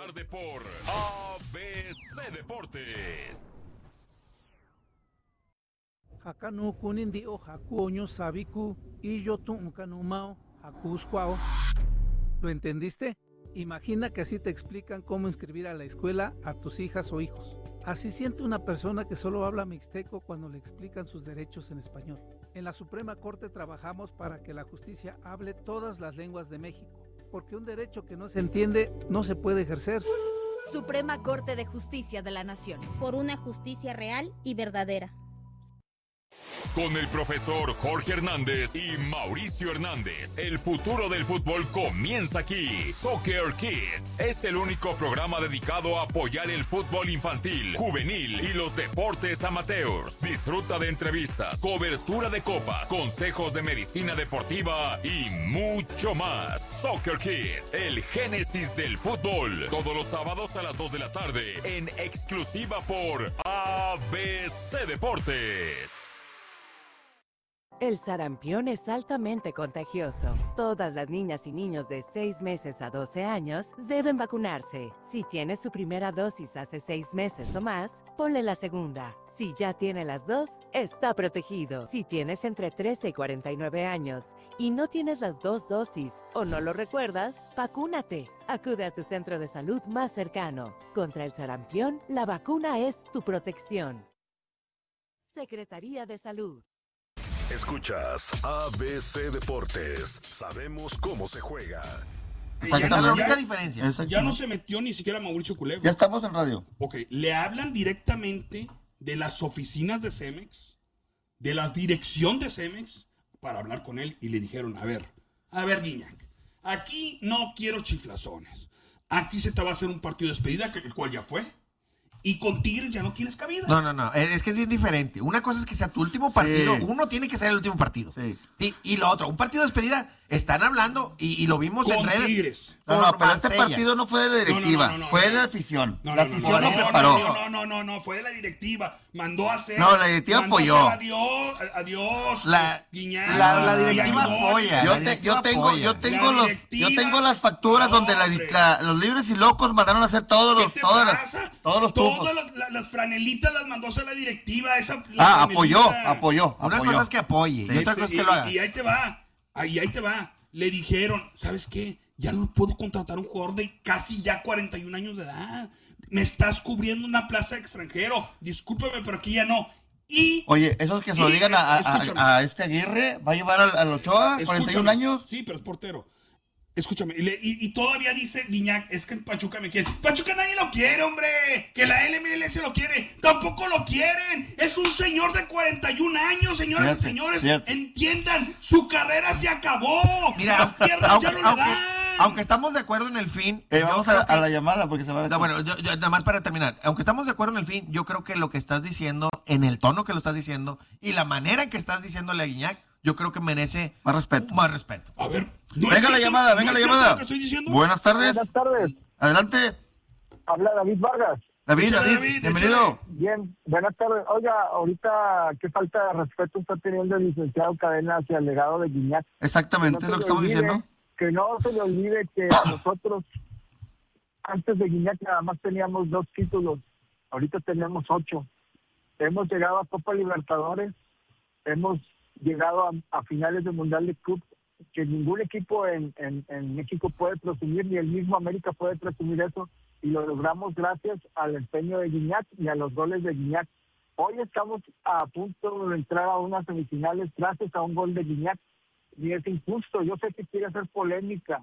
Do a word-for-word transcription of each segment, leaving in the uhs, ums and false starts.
tarde por A B C Deportes. Hakanu kunindi o hakuoño sabiku y yo tuncanumao hakuscuao. ¿Lo entendiste? Imagina que así te explican cómo inscribir a la escuela a tus hijas o hijos. Así siente una persona que solo habla mixteco cuando le explican sus derechos en español. En la Suprema Corte trabajamos para que la justicia hable todas las lenguas de México, porque un derecho que no se entiende no se puede ejercer. Suprema Corte de Justicia de la Nación. Por una justicia real y verdadera. Con el profesor Jorge Hernández y Mauricio Hernández, el futuro del fútbol comienza aquí. Soccer Kids es el único programa dedicado a apoyar el fútbol infantil, juvenil y los deportes amateurs. Disfruta de entrevistas, cobertura de copas, consejos de medicina deportiva y mucho más. Soccer Kids, el génesis del fútbol. Todos los sábados a las dos de la tarde, en exclusiva por A B C Deportes. El sarampión es altamente contagioso. Todas las niñas y niños de seis meses a doce años deben vacunarse. Si tiene su primera dosis hace seis meses o más, ponle la segunda. Si ya tiene las dos, está protegido. Si tienes entre trece y cuarenta y nueve años y no tienes las dos dosis o no lo recuerdas, vacúnate. Acude a tu centro de salud más cercano. Contra el sarampión, la vacuna es tu protección. Secretaría de Salud. Escuchas A B C Deportes. Sabemos cómo se juega. Esa es la única diferencia. Ya no se metió ni siquiera Mauricio Culebro. Ya estamos en radio. Ok, le hablan directamente de las oficinas de Cemex, de la dirección de Cemex, para hablar con él y le dijeron, a ver, a ver Guiñac, aquí no quiero chiflazones. Aquí se te va a hacer un partido de despedida, el cual ya fue. Y con Tigres ya no tienes cabida. No, no, no. Es que es bien diferente. Una cosa es que sea tu último partido. Sí. Uno tiene que ser el último partido. Sí. Y, y lo otro, un partido de despedida, están hablando y, y lo vimos con en redes. Tigres. No, no, pero este partido no fue de la directiva. No, no, no, no, fue no, de la afición. No, no, la no, afición no, lo no, preparó. No, no, no, no, no, fue de la directiva. Mandó a hacer. No, la directiva apoyó. Adiós, adiós. La, Guiñán, la, la directiva apoya. Yo, te, yo tengo, apoya. yo tengo la los, yo tengo las facturas no, donde la, la, los libres y locos mandaron a hacer todos los, todas las, todos los Todas las, las franelitas las mandó a hacer la directiva. Esa, la ah, apoyó, apoyó. Una apoyó. cosa es que apoye, sí, y otra sí, cosa es y, que lo haga. Y ahí te va, ahí, ahí te va. Le dijeron, ¿sabes qué? Ya no puedo contratar a un jugador de casi ya cuarenta y un años de edad. Me estás cubriendo una plaza de extranjero. Discúlpeme, pero aquí ya no. Y, Oye, esos que se lo digan a, a, a este Aguirre, ¿va a llevar al, al Ochoa, cuarenta y un años? Sí, pero es portero. Escúchame, y, le, y, y todavía dice Guiñac, es que en Pachuca me quiere. Pachuca nadie lo quiere, hombre. Que la L M L S lo quiere. Tampoco lo quieren. Es un señor de cuarenta y un años, señoras fíjate, y señores. Fíjate. Entiendan, su carrera se acabó. Mira, las piernas aunque, ya no aunque, le dan. Aunque estamos de acuerdo en el fin. Eh, vamos a, que, a la llamada porque se va a... No, bueno, yo, yo, nada más para terminar. Aunque estamos de acuerdo en el fin, yo creo que lo que estás diciendo, en el tono que lo estás diciendo y la manera en que estás diciéndole a Guiñac, yo creo que merece más respeto. Más respeto. A ver, no venga la llamada, venga ¿no la llamada. Buenas tardes. Buenas tardes. Adelante. Habla David Vargas. David, David, David bienvenido. Bien, buenas tardes. Oiga, ahorita qué falta de respeto está teniendo el licenciado Cadena hacia el legado de Guiñac. Exactamente, no es lo que estamos olvide, diciendo. Que no se le olvide que nosotros, antes de Guiñac, nada más teníamos dos títulos. Ahorita tenemos ocho. Hemos llegado a Copa Libertadores. Hemos llegado a, a finales del Mundial de Club, que ningún equipo en, en, en México puede presumir, ni el mismo América puede presumir eso, y lo logramos gracias al empeño de Guiñac y a los goles de Guiñac. Hoy estamos a punto de entrar a unas semifinales gracias a un gol de Guiñac, y es injusto. Yo sé que quiere hacer polémica,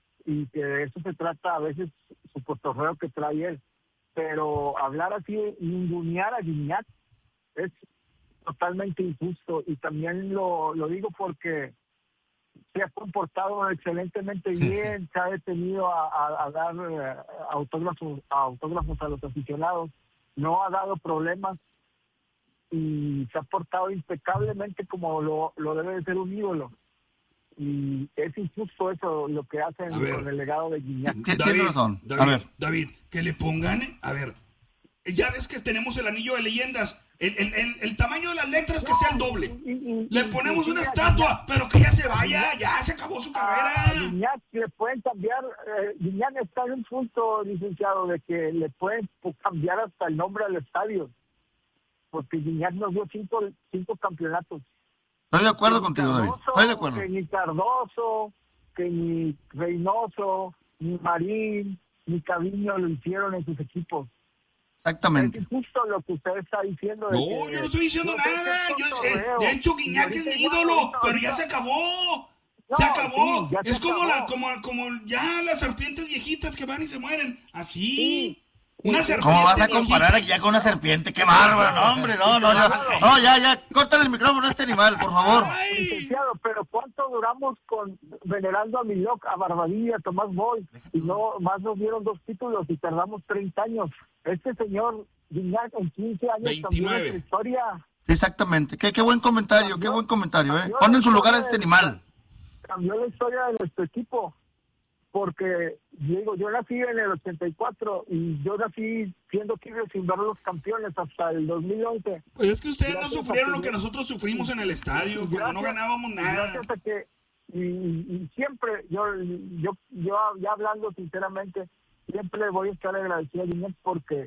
y que de eso se trata a veces su cotorreo que trae él, pero hablar así, ningunear a Guiñac, es totalmente injusto, y también lo, lo digo porque se ha comportado excelentemente bien, se ha detenido a, a, a dar eh, autógrafos, a autógrafos a los aficionados, no ha dado problemas y se ha portado impecablemente como lo, lo debe de ser un ídolo. Y es injusto eso, lo que hacen con el legado de Guiñac. Tiene razón. David, a ver. David, que le pongan, a ver, ya ves que tenemos el anillo de leyendas. El, el, el, el tamaño de las letras que sea el doble. Le ponemos una estatua, pero que ya se vaya, ya se acabó su carrera. A Guiñac le pueden cambiar, eh, Guiñac está en un punto, licenciado, de que le pueden cambiar hasta el nombre al estadio. Porque Guiñac nos dio cinco, cinco campeonatos. Estoy de acuerdo que contigo, Cardoso, David. Estoy de acuerdo. Que ni Cardoso, que ni Reynoso, ni Marín, ni Caviño lo hicieron en sus equipos. Exactamente. Es justo lo que usted está diciendo. De no, que, yo no estoy diciendo no nada. Yo, eh, torneo, de hecho, Guiñac es mi ídolo, ahorita, pero ya ahorita. se acabó. No, se acabó. Sí, ya es se como, acabó. La, como, como ya las serpientes viejitas que van y se mueren. Así. Sí. Una serpiente ¿Cómo vas a viejita. comparar aquí ya con una serpiente? ¡Qué bárbaro! No, hombre, no, no, no. No, ya, ya. Córtale el micrófono a este animal, por favor. Ay. Licenciado, pero ¿cuánto duramos con venerando a Milok, a Barbadilla, a Tomás Boy? Y no, más nos dieron dos títulos y tardamos treinta años. Este señor Guiñac en quince años cambió veintinueve. nuestra historia. Exactamente. Qué, qué buen comentario, qué buen comentario, ¿eh? Pon en su lugar a este animal. Cambió la historia de nuestro equipo. Porque, digo, yo nací en el ochenta y cuatro y yo nací siendo Tigres sin ver los campeones hasta el dos mil once. Pues es que ustedes Gracias no sufrieron a lo que Tigres. nosotros sufrimos en el estadio, cuando Gracias- no ganábamos nada. Gracias a que, y, y siempre, yo, yo, yo ya hablando sinceramente, siempre voy a estar agradecido a Guiñac porque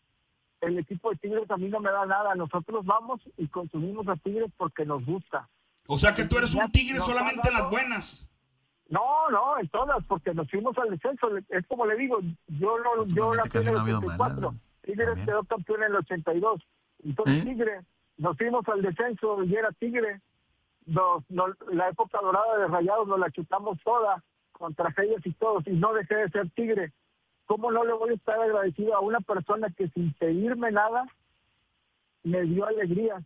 el equipo de Tigres a mí no me da nada. Nosotros vamos y consumimos a Tigres porque nos gusta. O sea que tú eres un tigre Nos solamente en ha las dado- buenas. No, no, en todas, porque nos fuimos al descenso. Es como le digo, yo no, yo nací en el ochenta y cuatro, Tigres quedó campeón en el ochenta y dos. Entonces ¿Sí? Tigre, nos fuimos al descenso y era Tigre. Nos, nos- la época dorada de Rayados nos la chutamos toda, con tragedias y todos, y no dejé de ser Tigre. ¿Cómo no le voy a estar agradecido a una persona que sin pedirme nada me dio alegría?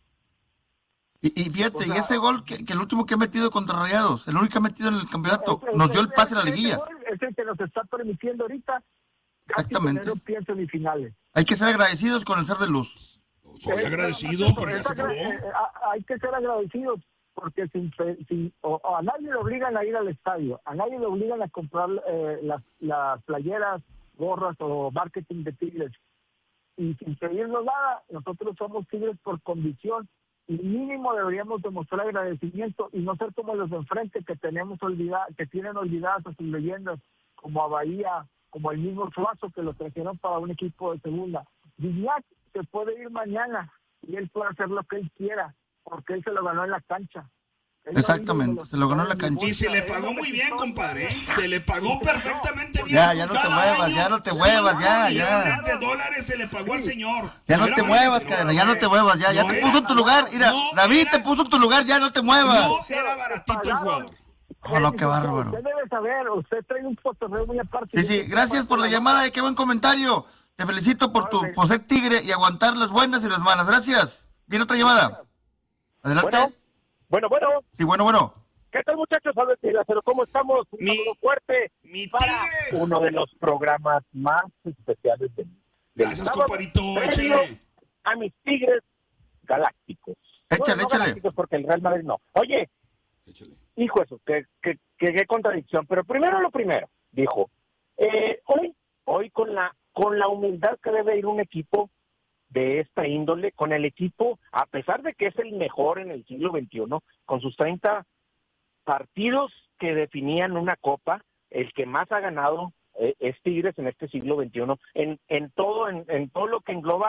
Y, y fíjate, O sea, y ese gol, que, que el último que ha metido contra Rayados, el único que ha metido en el campeonato, Ese- nos dio el ese- pase a la ese liguilla. gol Es el que nos está permitiendo ahorita casi Exactamente. tener un pie en semifinales. Hay que ser agradecidos con el ser de luz. Soy Eh, agradecido, eh, pero ya es se acabó. agra- eh, a- Hay que ser agradecidos porque sin, pe- sin- o, o a nadie le obligan a ir al estadio, a nadie le obligan a comprar eh, las, las playeras, gorras o marketing de Tigres. Y sin pedirnos nada, nosotros somos Tigres por convicción y mínimo deberíamos demostrar agradecimiento y no ser como los de enfrente que tenemos olvidada, que tienen olvidadas a sus leyendas, como a Bahía, como el mismo Suazo que lo trajeron para un equipo de segunda. Guiñac se puede ir mañana y él puede hacer lo que él quiera, porque él se lo ganó en la cancha. Él Exactamente, no se lo ganó en la cancha. cancha. Y se le pagó muy bien, compadre. ¿eh? Se le pagó perfectamente bien. Ya, ya no te Cada muevas, año, ya no te muevas, ya, millones ya. de dólares se le pagó al señor. Ya no era te barato, muevas, cadena, ya no te muevas, ya, ya No te era- puso en tu lugar. Mira, no David era- te puso en tu lugar, ya no te muevas. No era baratito el jugador. Oh, no, qué bárbaro. Usted debe saber, usted trae un cotorreo muy aparte. Sí, sí, gracias por la llamada, eh, qué buen comentario. Te felicito por tu por ser tigre y aguantar las buenas y las malas. Gracias. ¿Viene otra llamada? Adelante. Bueno, bueno. Sí, bueno, bueno. ¿Qué tal, muchachos? Pero ¿cómo estamos? Un Mi- saludo fuerte mi para tigre. uno de los programas más especiales del, del Gracias, sábado, compadrito, previo échale. a mis Tigres Galácticos. Échale, Bueno, no échale. Galácticos porque el Real Madrid no. Oye, Échale. hijo eso, qué, qué, qué, qué contradicción. Pero primero lo primero, dijo, eh, hoy, hoy con la, con la humildad que debe ir un equipo de esta índole, con el equipo, a pesar de que es el mejor en el siglo veintiuno, con sus treinta partidos que definían una copa, el que más ha ganado eh, es Tigres en este siglo veintiuno, en, en todo, en, en todo lo que engloba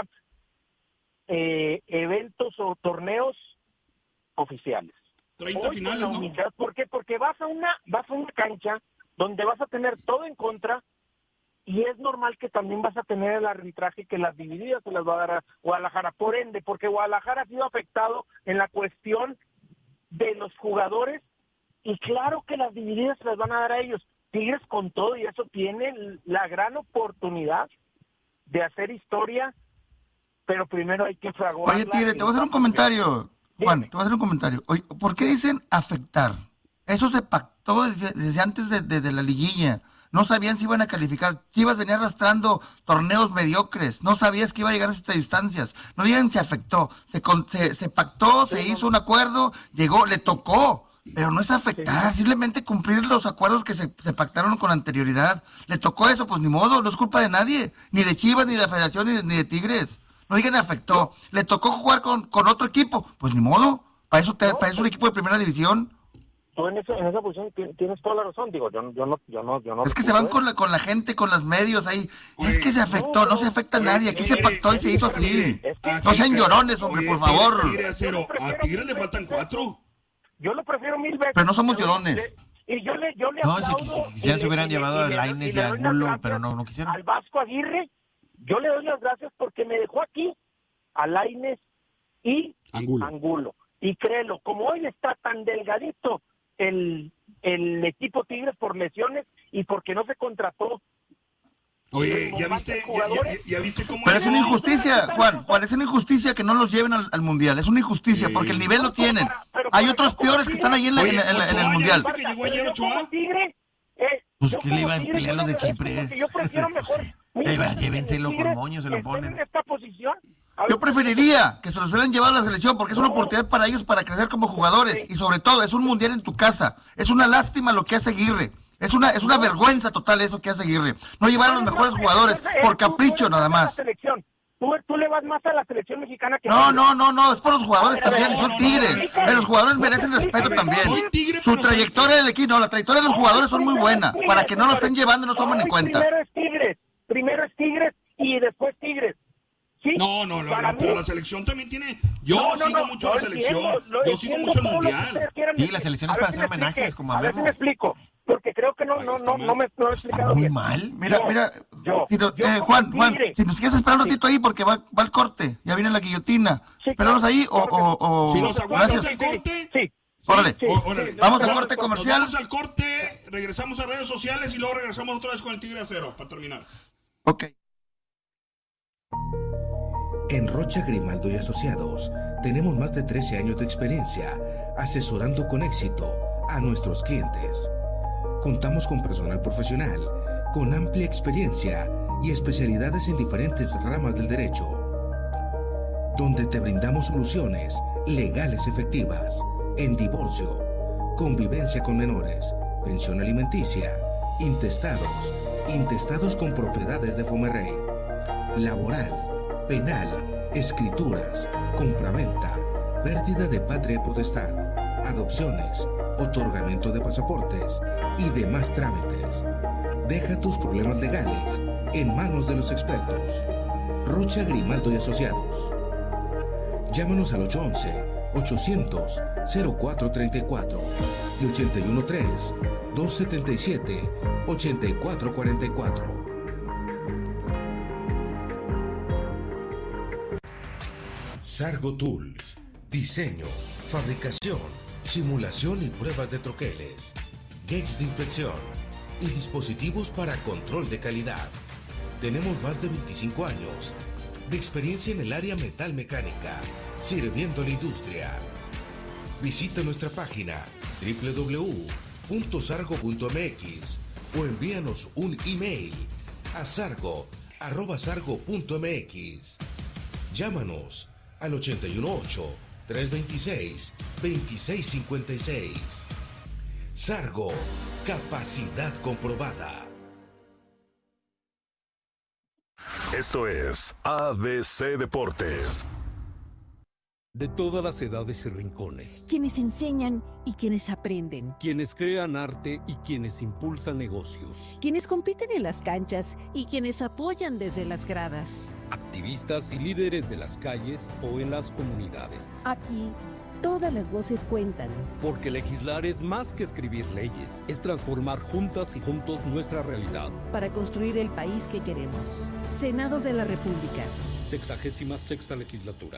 eh, eventos o torneos oficiales. treinta Hoy finales, con la ¿no? humildad, ¿por qué? Porque vas a una, vas a una cancha donde vas a tener todo en contra y es normal que también vas a tener el arbitraje que las divididas se las va a dar a Guadalajara, por ende, porque Guadalajara ha sido afectado en la cuestión de los jugadores y claro que las divididas se las van a dar a ellos. Tigres con todo y eso tiene la gran oportunidad de hacer historia, pero primero hay que fraguarla. Oye, Tigre, te voy a hacer un comentario. Juan, te voy a hacer un comentario. Oye, ¿por qué dicen afectar? Eso se pactó desde, desde antes de, de, de la liguilla. No sabían si iban a calificar. Chivas venía arrastrando torneos mediocres. No sabías que iba a llegar a estas distancias. No digan se afectó. Se, con, se, se pactó, se hizo un acuerdo, llegó, le tocó. Pero no es afectar, simplemente cumplir los acuerdos que se, se pactaron con anterioridad. Le tocó eso, pues ni modo, no es culpa de nadie. Ni de Chivas, ni de la Federación, ni de, ni de Tigres. no digan afectó. Le tocó jugar con, con otro equipo, pues ni modo. Para eso, te, para eso un equipo de primera división. Tú en, eso, en esa posición tienes toda la razón, digo, yo, yo no, yo no, yo no. Es que se van con la, con la gente, con los medios ahí. Es que se afectó, no, no se afecta a nadie. Aquí se pactó y se hizo así. No sean llorones, hombre, por favor. Tigre cero. A Tigre le faltan cuatro. Yo lo prefiero mil veces. Pero no somos llorones. Y yo le, yo le no, si quisieran se hubieran llevado a Lainez y a Angulo, pero no, no quisieron. Al Vasco Aguirre, yo le doy las gracias porque me dejó aquí a Lainez y Angulo. Angulo. Y créelo, como hoy está tan delgadito el, el equipo Tigres por lesiones y porque no se contrató. Oye, ¿ya viste, ya, ya, ya viste cómo... Pero es una injusticia, Juan, Juan, es una injusticia que no los lleven al, al Mundial, es una injusticia, sí. Porque el nivel lo tienen. Hay otros peores que están ahí en, la, Oye, en, en, en el Mundial. Que llegó ayer Ochoa? Pues que le iban a pelear los de Chipre. Yo prefiero mejor... Llévenselo con moño, se lo ponen. En esta posición... Yo preferiría que se los hubieran llevado a la selección porque es una oportunidad para ellos para crecer como jugadores y sobre todo es un mundial en tu casa. Es una lástima lo que hace Aguirre. Es una es una vergüenza total eso que hace Aguirre. No llevar a los mejores jugadores por capricho nada más. Tú, tú le vas más a la selección mexicana que... No, no, no, no, es por los jugadores también, son Tigres. Los jugadores merecen respeto también. Su trayectoria del equipo, no, la trayectoria de los jugadores son muy buena. Para que no lo estén llevando y no tomen en cuenta. Primero es Tigres, primero es Tigres y después Tigres. ¿Sí? No, no, no, no, pero la selección también tiene... Yo no, no, sigo no, mucho no, la selección, entiendo, yo sigo mucho el mundial. Sí, la selección es para hacer homenajes, como a ver si me explico, porque creo que no, no, no, no me lo he explicado muy bien. mal. Mira, yo, mira, yo, si no, yo, eh, Juan, Juan, Tigre. si nos quieres esperar un ratito sí. ahí porque va, va el corte, ya viene la guillotina. Sí, Esperamos claro, ahí o... claro o, o si nos aguantas el corte... Sí. Órale, sí, órale. Sí, vamos al corte comercial. Vamos al corte, regresamos a redes sociales y luego regresamos otra vez con el Tigre Acero, para terminar. Ok. En Rocha Grimaldo y Asociados tenemos más de trece años de experiencia asesorando con éxito a nuestros clientes. Contamos con personal profesional, con amplia experiencia y especialidades en diferentes ramas del derecho, donde te brindamos soluciones legales efectivas en divorcio, convivencia con menores, pensión alimenticia, intestados, intestados con propiedades de Fomerrey, laboral, penal, escrituras, compraventa, pérdida de patria y potestad, adopciones, otorgamiento de pasaportes y demás trámites. Deja tus problemas legales en manos de los expertos. Rocha Grimaldo y Asociados. Llámanos al ocho once, ochocientos, cero cuatro treinta y cuatro y ocho uno tres, dos siete siete, ocho cuatro cuatro cuatro. Sargo Tools, diseño, fabricación, simulación y pruebas de troqueles, gates de inspección y dispositivos para control de calidad. Tenemos más de veinticinco años de experiencia en el área metal mecánica, sirviendo a la industria. Visita nuestra página doble u doble u doble u punto sargo punto m x o envíanos un email a sargo arroba sargo punto m x. Llámanos al ochenta y uno ocho, tres veintiséis, veintiséis cincuenta y seis. Sargo, capacidad comprobada. Esto es A B C Deportes. De todas las edades y rincones. Quienes enseñan y quienes aprenden. Quienes crean arte y quienes impulsan negocios. Quienes compiten en las canchas y quienes apoyan desde las gradas. Activistas y líderes de las calles o en las comunidades. Aquí, todas las voces cuentan. Porque legislar es más que escribir leyes. Es transformar juntas y juntos nuestra realidad. Para construir el país que queremos. Senado de la República. Sexagésima sexta legislatura.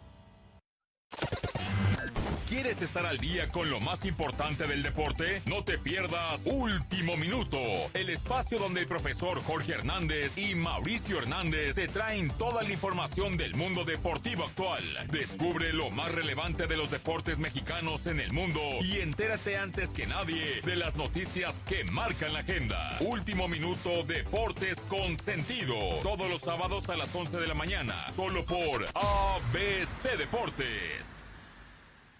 ¿Quieres estar al día con lo más importante del deporte? No te pierdas Último Minuto, el espacio donde el profesor Jorge Hernández y Mauricio Hernández te traen toda la información del mundo deportivo actual. Descubre lo más relevante de los deportes mexicanos en el mundo y entérate antes que nadie de las noticias que marcan la agenda. Último Minuto, Deportes con Sentido. Todos los sábados a las once de la mañana, solo por A B C Deportes.